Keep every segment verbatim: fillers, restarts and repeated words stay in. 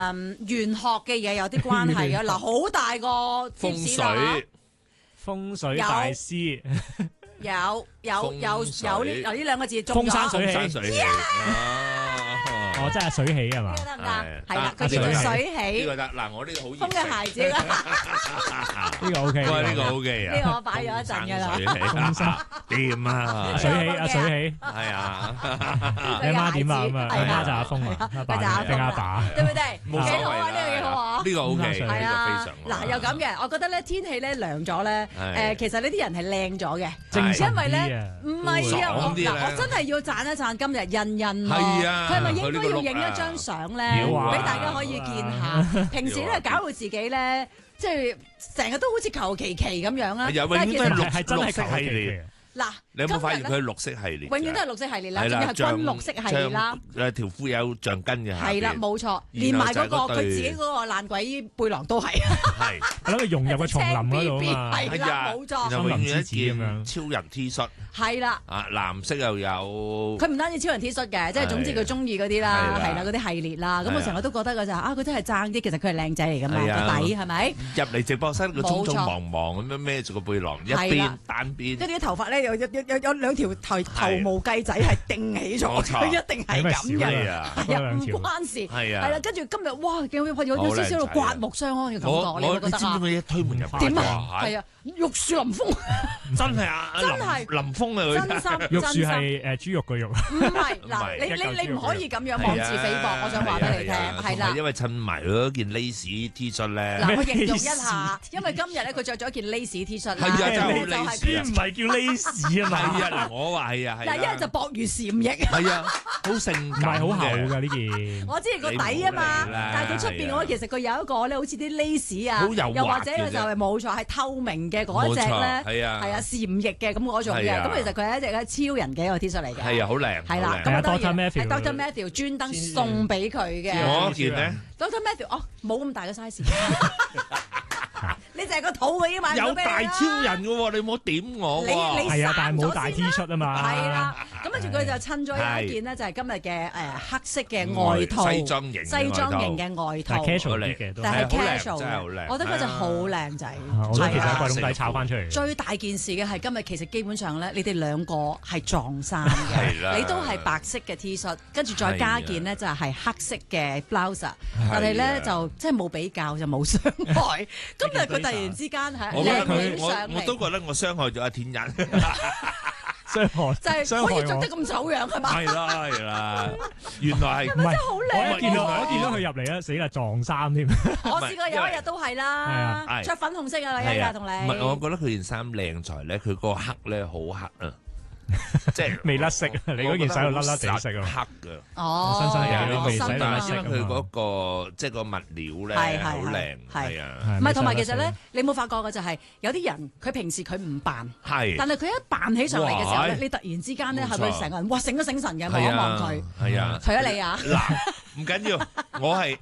嗯玄學嘅嘢有啲關係嘅。嗱，好大個風水， 風水大師有有有有呢有呢兩個字中咗。 風山水起， 山水氣。 哦，真係水起係嘛？ 呢個得唔得？ 係係啦， 得佢叫做水呢起。 個得嗱，我呢個好風嘅孩子啦， 呢個 OK， 喂，呢個 OK 啊， 呢個我擺咗一陣㗎啦。 風山掂啊， 水起啊，水起， 係啊， 你阿媽點啊？咁啊， 係啊阿媽就阿峰啊，阿爸定阿爸。 對唔對？ 冇所謂幾好啊！呢個幾好啊！ 呢個 OK，呢個係非常啊好。 嗱，又咁嘅，我覺得咧天氣咧涼咗咧，誒，其實呢啲人係靚咗嘅， 精神因為咧啲啊， 唔係啊，我爽啲咧嗱，我真係要讚一讚今日欣欣咯， 係啊佢係咪應該佢呢個要 look 影一張相咧， 要啊俾大家可以見下？平時咧搞到自己咧，即係成日都好似求其其咁樣啦， 係啊永遠但係其實都係綠係真係綠色系列系列。 嗱， 你有冇發現今日呢佢係綠色系列？ 永遠都係綠色系列啦， 係啦， 仲要係軍綠色系列啦。 誒條褲有橡筋嘅下邊係啦，冇錯，連埋嗰個佢自己嗰個爛鬼背囊都係， 係。 我諗佢融入個叢林嗰度啊嘛， 係啦，冇錯， 然後永遠一森林之子咁件樣超人 T 恤係啦。 啊，藍色又有。 佢唔單止超人 T 恤嘅，即係總之佢中意嗰啲啦， 係啦係啦嗰啲系列啦。咁係啊我成日都覺得嘅就係啊，佢真係爭啲，其實佢係靚仔嚟㗎嘛， 係啊個底係咪？ 入嚟直播室個匆匆冇錯忙忙咁樣孭住個背囊，一邊係啦單邊。 跟住啲頭髮咧有有有有有兩條頭頭毛計仔係定起咗， 冇錯佢一定係咁係嘅。 係啊， 係啊，唔關事。 係啊係啦，跟住今日哇，有有有有少少刮目相看嘅感我覺，你我你會覺得啊？ 知唔知佢一推門入點啊？ 哇係啊，玉樹臨風， 真係啊， 真係林林峰啊佢。 真心玉樹真心。 係誒豬肉個肉， 唔係唔嗱， 係你你你唔可以咁樣妄自菲薄，我想話俾你聽，係啦。 因為襯埋佢嗰件 lace T 恤咧， 嗱，我形容一下，因為今日咧佢着咗一件 lace T 恤啦， 係啊真係好就係 lace 啊唔係叫 lace 啊嘛， 係啊嗱，我話係啊係啊。 嗱，一係就薄如禪翼， 係啊，好性唔感係好厚嘅。 㗎呢件。 我知係個底啊嘛， 你唔好嚟啦但係佢出邊嗰個其實佢有一個咧，好似啲 lace 啊， 好柔滑又或者嘅啫就係冇錯係透明嘅嗰一隻冇錯咧， 係啊係啊禪翼嘅咁嗰種嘅， 係啊咁其實佢係一隻咧超人嘅一個 T 恤嚟嘅， 係啊，好靚。 係啦， 好靚咁啊當 Doctor 然 Matthew 係 Doctor Matthew 專登送俾佢嘅我件咧， ，Doctor Matthew 哦冇咁大嘅 size。你就係個肚佢已經買有咗俾你啦大超人嘅喎，你唔好點我你喎。 你係啊，但係冇刪咗大 T 先恤啊嘛。 係啦，咁跟住佢就襯咗有一件呢，就係今日嘅誒黑色嘅外套， 西裝型嘅西裝型嘅外套但係，casual 啲嘅都。 但係係好靚 casual 真係好靚嘅，我覺得佢就好靚仔。 我覺得其實係啊喺櫃桶底炒翻出嚟。 最大件事嘅係今日其實基本上咧，你哋兩個係撞衫係啦嘅，你都係白色嘅 T 恤，跟住再加件呢，就係黑色嘅 blouse，但係咧就即係冇比較就冇傷害。今日佢突然之間係我覺得靚佢我起上我都嚟， 覺得我傷害咗阿天人。 傷害就係傷害我可以着得。咁醜樣係嘛？ 係啦係啦，原來係唔係， 好靚我見到喎我見到佢入嚟啊，死啦撞衫添。 我試過有一日都係啦係啊， 着粉紅色啊，有一係啊日同唔係，我你。 覺得佢件衫靚在咧，佢個黑咧好黑啊，即係未甩色啊！你嗰件洗到甩甩地色啊！ 黑嘅。 哦， 新新嘅你未洗新啊但係因為佢啊嗰個即係個物料咧係係好靚， 係係啊， 唔係，同埋其實咧係， 你冇發覺嘅就係有啲人佢平時佢唔扮， 係但係佢一扮起上嚟嘅時候咧哇， 你突然之間咧冇錯係咪成個人哇醒咗醒神嘅望一係啊望佢？， 係啊。 除咗你啊， 嗱，唔緊要，我係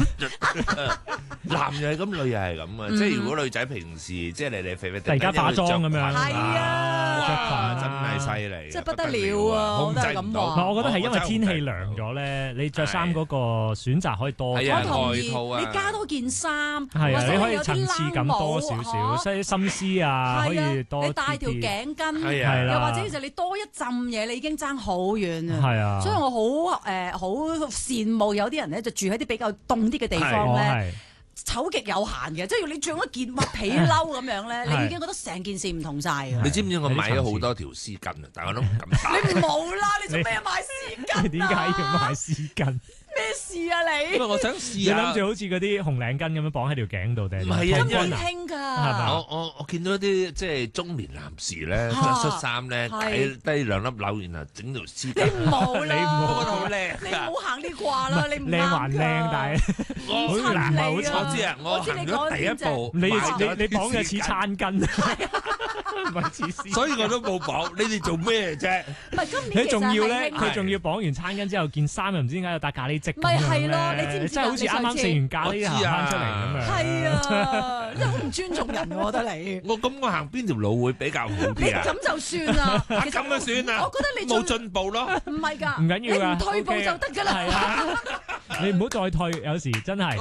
男又係咁，女又係咁啊！即係如果女仔平時即係你哋肥肥突然間化妝咁樣係啊哇，真係犀利， 真係不得了啊控制唔我都係咁到。 唔係，我覺得係因為天氣涼涼咗咧，你着衫嗰個選擇可以多咗。 係啊我同意， 外套啊你加多件衫， 係啊， 或者你可以有啲層次感多少冷少， 帽所以心思啊可以係啊， 多你帶條啲啲。 頸巾， 係啊係啦又或者其實你多一浸嘢，你已經爭好遠啊！ 係啊， 所以我好誒好羨慕有啲人咧，就住喺啲比較凍啲嘅地方咧， 我係醜極有限嘅，即係你着一件哇皮褸咁樣咧， 係你已經覺得成件事唔同晒㗎。 你知唔知我買咗好多條絲巾啊？但係我都唔敢戴。 你冇啦，你做咩買絲巾啊？ 點解要買絲巾？ 咩事啊你？ 因為我想試你下。 諗住好似嗰啲紅領巾咁樣綁喺條頸度定？ 唔係啊咁年因為輕㗎， 嘛我我我見到啲即係中年男士咧着啊恤衫咧， 係低低兩粒紐，然後整條絲你巾， 唔好啦， 你唔好我覺得好靚你唔㗎。 好行呢掛啦，你唔靚還靚，但係我好好難襯好你啊我知啊，我我知你行咗第一步， 你買你咗你綁嘅似絲巾餐巾，唔係似絲。 所以我都冇綁。你哋做咩啫？ 唔係今佢年其實仲要咧， 係興佢仲要綁完餐巾之後，件衫又唔知點解有搭咖喱漬咁咪樣係咯咧你知唔知真係好似啱啱食完咖喱行翻出嚟咁樣。 係啊，你好唔尊重人，我覺得你。 我咁我行邊條路會比較好你啲啊？ 咁就算啦， 啊其實咁就算啦， 我覺得你冇進進步咯。 唔係㗎， 唔緊要㗎你唔退步 OK 就得㗎啦。 係啊， 你唔好再退，有時真係。